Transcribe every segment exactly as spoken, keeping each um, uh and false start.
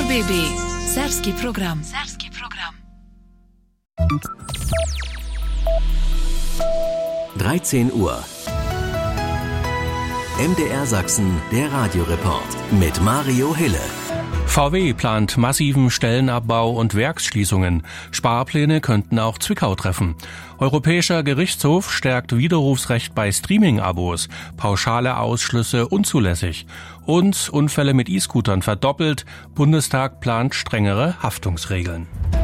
B B. Serbski program. Serbski program. dreizehn Uhr. M D R Sachsen, der Radioreport mit Mario Hille. V W plant massiven Stellenabbau und Werksschließungen. Sparpläne könnten auch Zwickau treffen. Europäischer Gerichtshof stärkt Widerrufsrecht bei Streaming-Abos. Pauschale Ausschlüsse unzulässig. Und Unfälle mit E-Scootern verdoppelt. Bundestag plant strengere Haftungsregeln.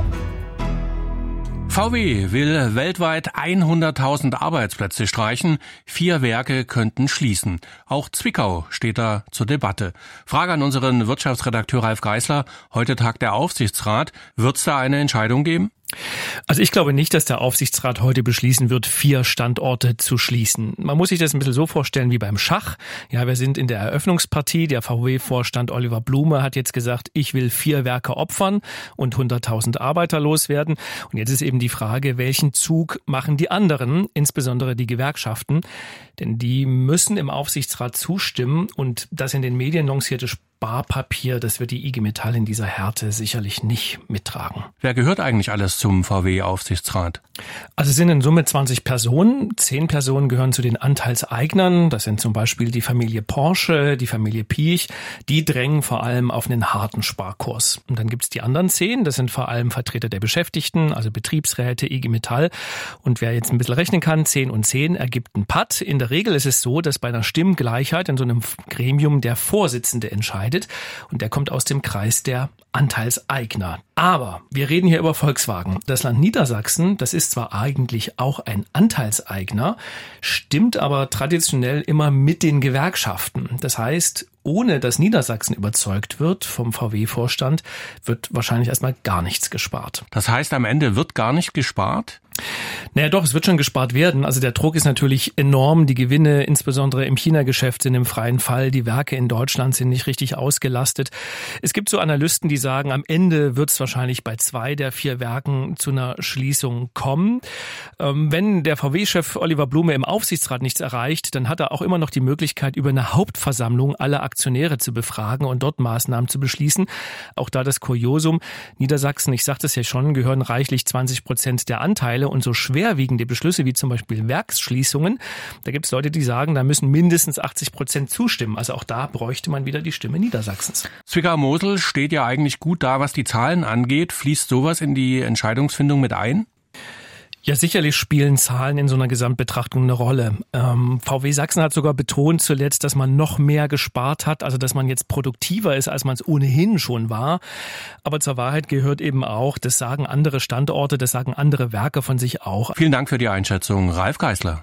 V W will weltweit hunderttausend Arbeitsplätze streichen. Vier Werke könnten schließen. Auch Zwickau steht da zur Debatte. Frage an unseren Wirtschaftsredakteur Ralf Geisler. Heute tagt der Aufsichtsrat. Wird es da eine Entscheidung geben? Also ich glaube nicht, dass der Aufsichtsrat heute beschließen wird, vier Standorte zu schließen. Man muss sich das ein bisschen so vorstellen wie beim Schach. Ja, wir sind in der Eröffnungspartie. Der V W-Vorstand Oliver Blume hat jetzt gesagt, ich will vier Werke opfern und hunderttausend Arbeiter loswerden. Und jetzt ist eben die Frage, welchen Zug machen die anderen, insbesondere die Gewerkschaften? Denn die müssen im Aufsichtsrat zustimmen und das in den Medien lancierte Sparpapier, das wird die I G Metall in dieser Härte sicherlich nicht mittragen. Wer gehört eigentlich alles zum V W-Aufsichtsrat? Also es sind in Summe zwanzig Personen. Zehn Personen gehören zu den Anteilseignern. Das sind zum Beispiel die Familie Porsche, die Familie Piech. Die drängen vor allem auf einen harten Sparkurs. Und dann gibt's die anderen zehn. Das sind vor allem Vertreter der Beschäftigten, also Betriebsräte, I G Metall. Und wer jetzt ein bisschen rechnen kann, zehn und zehn ergibt einen Patt. In der Regel ist es so, dass bei einer Stimmgleichheit in so einem Gremium der Vorsitzende entscheidet. Und der kommt aus dem Kreis der Anteilseigner. Aber wir reden hier über Volkswagen. Das Land Niedersachsen, das ist zwar eigentlich auch ein Anteilseigner, stimmt aber traditionell immer mit den Gewerkschaften. Das heißt, ohne dass Niedersachsen überzeugt wird vom V W-Vorstand, wird wahrscheinlich erstmal gar nichts gespart. Das heißt, am Ende wird gar nicht gespart? Naja doch, es wird schon gespart werden. Also der Druck ist natürlich enorm. Die Gewinne, insbesondere im China-Geschäft, sind im freien Fall. Die Werke in Deutschland sind nicht richtig ausgelastet. Es gibt so Analysten, die sagen, am Ende wird es wahrscheinlich bei zwei der vier Werken zu einer Schließung kommen. Ähm, wenn der V W-Chef Oliver Blume im Aufsichtsrat nichts erreicht, dann hat er auch immer noch die Möglichkeit, über eine Hauptversammlung alle Aktionäre zu befragen und dort Maßnahmen zu beschließen. Auch da das Kuriosum, Niedersachsen, ich sagte es ja schon, gehören reichlich zwanzig Prozent der Anteile und so schwerwiegende Beschlüsse wie zum Beispiel Werksschließungen, da gibt es Leute, die sagen, da müssen mindestens achtzig Prozent zustimmen. Also auch da bräuchte man wieder die Stimme Niedersachsens. Zwickau-Mosel steht ja eigentlich gut da, was die Zahlen angeht. Fließt sowas in die Entscheidungsfindung mit ein? Ja, sicherlich spielen Zahlen in so einer Gesamtbetrachtung eine Rolle. Ähm, V W Sachsen hat sogar betont zuletzt, dass man noch mehr gespart hat, also dass man jetzt produktiver ist, als man es ohnehin schon war. Aber zur Wahrheit gehört eben auch, das sagen andere Standorte, das sagen andere Werke von sich auch. Vielen Dank für die Einschätzung, Ralf Geisler.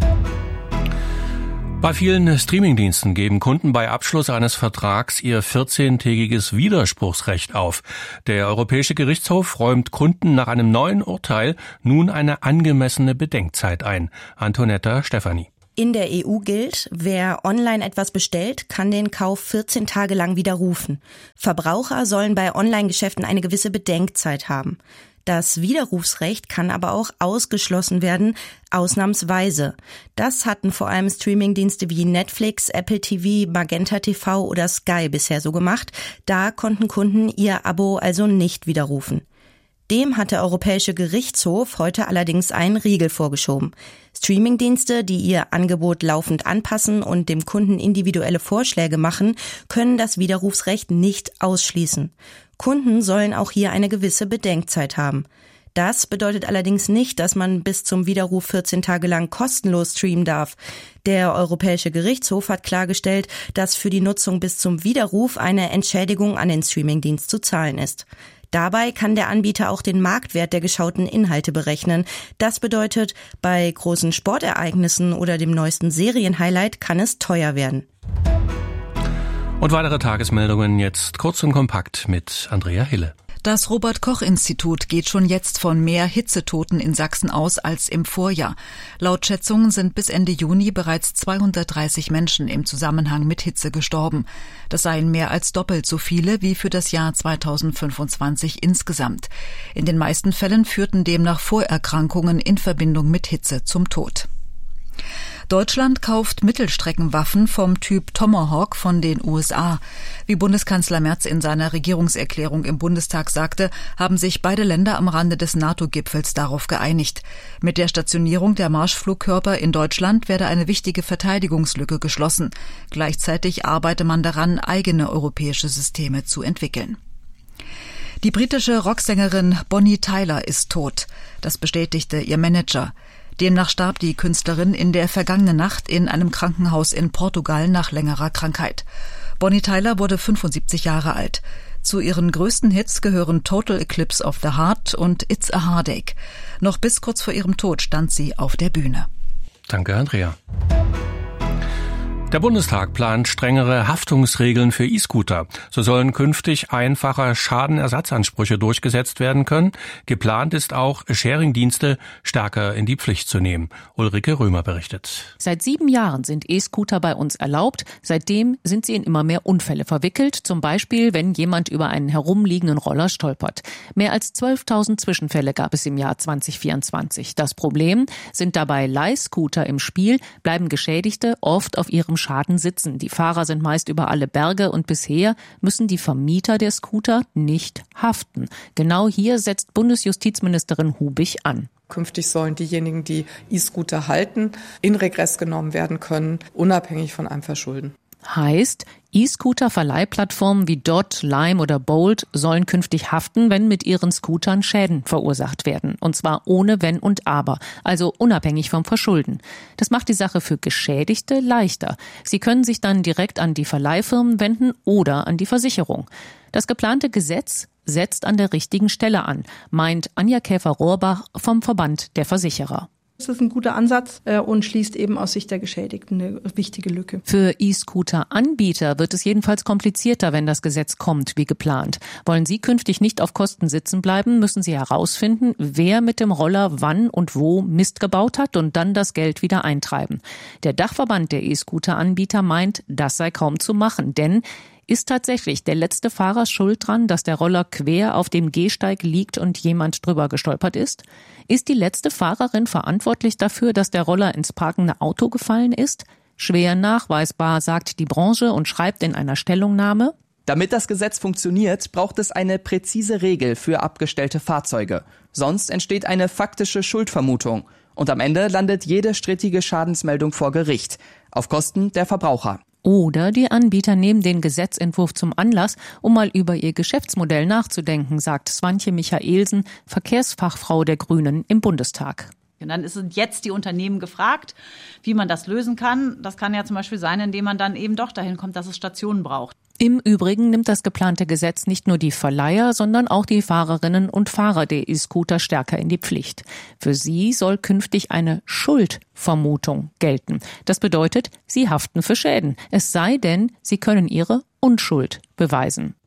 Bei vielen Streamingdiensten geben Kunden bei Abschluss eines Vertrags ihr vierzehntägiges Widerspruchsrecht auf. Der Europäische Gerichtshof räumt Kunden nach einem neuen Urteil nun eine angemessene Bedenkzeit ein. Antonetta Stefani. In der E U gilt, wer online etwas bestellt, kann den Kauf vierzehn Tage lang widerrufen. Verbraucher sollen bei Online-Geschäften eine gewisse Bedenkzeit haben. Das Widerrufsrecht kann aber auch ausgeschlossen werden, ausnahmsweise. Das hatten vor allem Streamingdienste wie Netflix, Apple T V, Magenta T V oder Sky bisher so gemacht. Da konnten Kunden ihr Abo also nicht widerrufen. Dem hat der Europäische Gerichtshof heute allerdings einen Riegel vorgeschoben. Streamingdienste, die ihr Angebot laufend anpassen und dem Kunden individuelle Vorschläge machen, können das Widerrufsrecht nicht ausschließen. Kunden sollen auch hier eine gewisse Bedenkzeit haben. Das bedeutet allerdings nicht, dass man bis zum Widerruf vierzehn Tage lang kostenlos streamen darf. Der Europäische Gerichtshof hat klargestellt, dass für die Nutzung bis zum Widerruf eine Entschädigung an den Streamingdienst zu zahlen ist. Dabei kann der Anbieter auch den Marktwert der geschauten Inhalte berechnen. Das bedeutet, bei großen Sportereignissen oder dem neuesten Serienhighlight kann es teuer werden. Und weitere Tagesmeldungen jetzt kurz und kompakt mit Andrea Hille. Das Robert-Koch-Institut geht schon jetzt von mehr Hitzetoten in Sachsen aus als im Vorjahr. Laut Schätzungen sind bis Ende Juni bereits zweihundertdreißig Menschen im Zusammenhang mit Hitze gestorben. Das seien mehr als doppelt so viele wie für das Jahr zweitausendfünfundzwanzig insgesamt. In den meisten Fällen führten demnach Vorerkrankungen in Verbindung mit Hitze zum Tod. Deutschland kauft Mittelstreckenwaffen vom Typ Tomahawk von den U S A. Wie Bundeskanzler Merz in seiner Regierungserklärung im Bundestag sagte, haben sich beide Länder am Rande des NATO-Gipfels darauf geeinigt. Mit der Stationierung der Marschflugkörper in Deutschland werde eine wichtige Verteidigungslücke geschlossen. Gleichzeitig arbeite man daran, eigene europäische Systeme zu entwickeln. Die britische Rocksängerin Bonnie Tyler ist tot. Das bestätigte ihr Manager. Demnach starb die Künstlerin in der vergangenen Nacht in einem Krankenhaus in Portugal nach längerer Krankheit. Bonnie Tyler wurde fünfundsiebzig Jahre alt. Zu ihren größten Hits gehören Total Eclipse of the Heart und It's a Heartache. Noch bis kurz vor ihrem Tod stand sie auf der Bühne. Danke, Andrea. Der Bundestag plant strengere Haftungsregeln für E-Scooter. So sollen künftig einfacher Schadenersatzansprüche durchgesetzt werden können. Geplant ist auch, Sharing-Dienste stärker in die Pflicht zu nehmen. Ulrike Römer berichtet. Seit sieben Jahren sind E-Scooter bei uns erlaubt. Seitdem sind sie in immer mehr Unfälle verwickelt. Zum Beispiel, wenn jemand über einen herumliegenden Roller stolpert. Mehr als zwölftausend Zwischenfälle gab es im Jahr zwanzig vierundzwanzig. Das Problem: sind dabei Leihscooter im Spiel, bleiben Geschädigte oft auf ihrem Schaden sitzen. Die Fahrer sind meist über alle Berge und bisher müssen die Vermieter der Scooter nicht haften. Genau hier setzt Bundesjustizministerin Hubich an. Künftig sollen diejenigen, die E-Scooter halten, in Regress genommen werden können, unabhängig von einem Verschulden. Heißt, E-Scooter-Verleihplattformen wie Dot, Lime oder Bolt sollen künftig haften, wenn mit ihren Scootern Schäden verursacht werden. Und zwar ohne Wenn und Aber, also unabhängig vom Verschulden. Das macht die Sache für Geschädigte leichter. Sie können sich dann direkt an die Verleihfirmen wenden oder an die Versicherung. Das geplante Gesetz setzt an der richtigen Stelle an, meint Anja Käfer-Rohrbach vom Verband der Versicherer. Das ist ein guter Ansatz und schließt eben aus Sicht der Geschädigten eine wichtige Lücke. Für E-Scooter-Anbieter wird es jedenfalls komplizierter, wenn das Gesetz kommt, wie geplant. Wollen Sie künftig nicht auf Kosten sitzen bleiben, müssen Sie herausfinden, wer mit dem Roller wann und wo Mist gebaut hat und dann das Geld wieder eintreiben. Der Dachverband der E-Scooter-Anbieter meint, das sei kaum zu machen, denn ist tatsächlich der letzte Fahrer schuld dran, dass der Roller quer auf dem Gehsteig liegt und jemand drüber gestolpert ist? Ist die letzte Fahrerin verantwortlich dafür, dass der Roller ins parkende Auto gefallen ist? Schwer nachweisbar, sagt die Branche und schreibt in einer Stellungnahme: Damit das Gesetz funktioniert, braucht es eine präzise Regel für abgestellte Fahrzeuge. Sonst entsteht eine faktische Schuldvermutung. Und am Ende landet jede strittige Schadensmeldung vor Gericht, auf Kosten der Verbraucher. Oder die Anbieter nehmen den Gesetzentwurf zum Anlass, um mal über ihr Geschäftsmodell nachzudenken, sagt Swantje Michaelsen, Verkehrsfachfrau der Grünen im Bundestag. Und dann sind jetzt die Unternehmen gefragt, wie man das lösen kann. Das kann ja zum Beispiel sein, indem man dann eben doch dahin kommt, dass es Stationen braucht. Im Übrigen nimmt das geplante Gesetz nicht nur die Verleiher, sondern auch die Fahrerinnen und Fahrer der E-Scooter stärker in die Pflicht. Für sie soll künftig eine Schuldvermutung gelten. Das bedeutet, sie haften für Schäden. Es sei denn, sie können ihre Unschuld beweisen.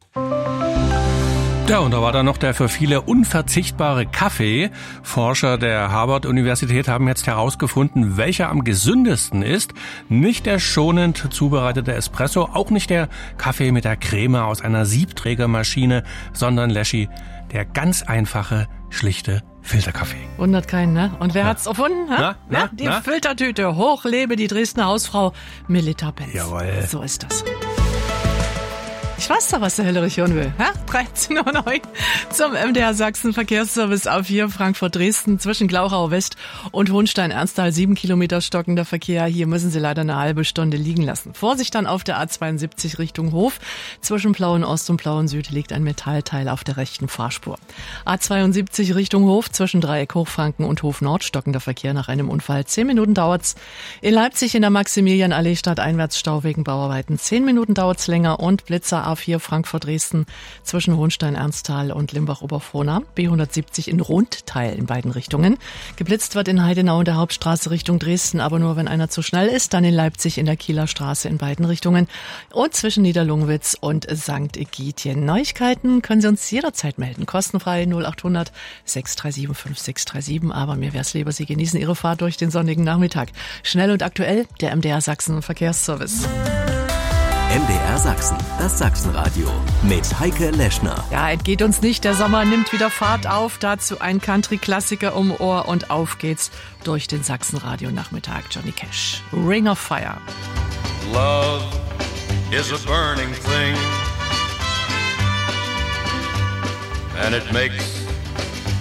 Ja, und da war dann noch der für viele unverzichtbare Kaffee. Forscher der Harvard-Universität haben jetzt herausgefunden, welcher am gesündesten ist. Nicht der schonend zubereitete Espresso, auch nicht der Kaffee mit der Creme aus einer Siebträgermaschine, sondern, Leschi, der ganz einfache, schlichte Filterkaffee. Wundert keinen, ne? Und wer ja. hat's erfunden? Na, na, ja, die na? Filtertüte. Hoch lebe die Dresdner Hausfrau Melita Benz. Jawohl. So ist das. Ich weiß doch, was der Hellerich hören will. Ja? dreizehn Uhr neun zum M D R Sachsen Verkehrsservice auf vier Frankfurt-Dresden zwischen Glauchau West und Hohenstein-Ernsthal. Sieben Kilometer stockender Verkehr. Hier müssen Sie leider eine halbe Stunde liegen lassen. Vorsicht dann auf der A zweiundsiebzig Richtung Hof. Zwischen Plauen Ost und Plauen Süd liegt ein Metallteil auf der rechten Fahrspur. A zweiundsiebzig Richtung Hof zwischen Dreieck Hochfranken und Hof Nord stockender Verkehr nach einem Unfall. Zehn Minuten dauert's. In Leipzig in der Maximilianallee stadteinwärts Stau wegen Bauarbeiten. Zehn Minuten dauert's länger und Blitzer A vier Frankfurt-Dresden zwischen Hohenstein-Ernsthal und Limbach-Oberfrohna. B hundertsiebzig in Rundteil in beiden Richtungen. Geblitzt wird in Heidenau und der Hauptstraße Richtung Dresden, aber nur, wenn einer zu schnell ist. Dann in Leipzig in der Kieler Straße in beiden Richtungen. Und zwischen Niederlungwitz und Sankt Egidien. Neuigkeiten können Sie uns jederzeit melden. Kostenfrei null achthundert sechs drei sieben fünf sechs drei sieben. Aber mir wär's lieber, Sie genießen Ihre Fahrt durch den sonnigen Nachmittag. Schnell und aktuell, der M D R Sachsen Verkehrsservice. M D R Sachsen, das Sachsenradio mit Heike Leschner. Ja, entgeht uns nicht, der Sommer nimmt wieder Fahrt auf. Dazu ein Country-Klassiker um Ohr und auf geht's durch den Sachsenradio-Nachmittag. Johnny Cash, Ring of Fire. Love is a burning thing, and it makes